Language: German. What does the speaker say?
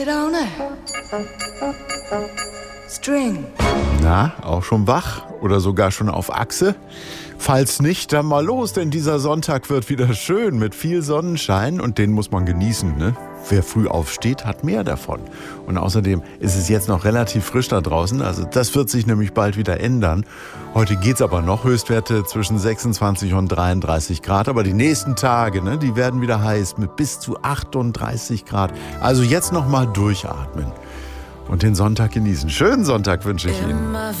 String. Na, auch schon wach oder sogar schon auf Achse? Falls nicht, dann mal los, denn dieser Sonntag wird wieder schön mit viel Sonnenschein und den muss man genießen, ne? Wer früh aufsteht, hat mehr davon. Und außerdem ist es jetzt noch relativ frisch da draußen, also das wird sich nämlich bald wieder ändern. Heute geht's aber noch, Höchstwerte zwischen 26 und 33 Grad, aber die nächsten Tage, ne, die werden wieder heiß mit bis zu 38 Grad. Also jetzt noch mal durchatmen und den Sonntag genießen. Schönen Sonntag wünsche ich Ihnen.